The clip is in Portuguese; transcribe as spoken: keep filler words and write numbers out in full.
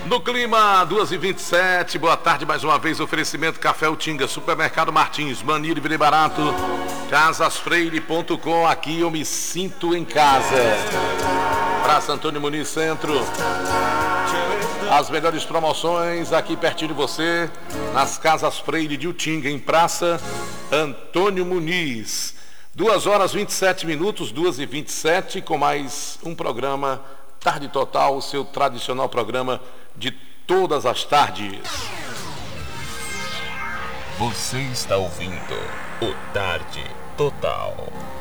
No clima, duas e vinte e sete, boa tarde mais uma vez, oferecimento Café Utinga, Supermercado Martins, Manir Vire Barato, casas freire ponto com, aqui eu me sinto em casa. Praça Antônio Muniz Centro, as melhores promoções aqui pertinho de você, nas Casas Freire de Utinga, em Praça Antônio Muniz. duas horas e vinte e sete minutos, duas e vinte e sete, com mais um programa Tarde Total, o seu tradicional programa de todas as tardes. Você está ouvindo o Tarde Total.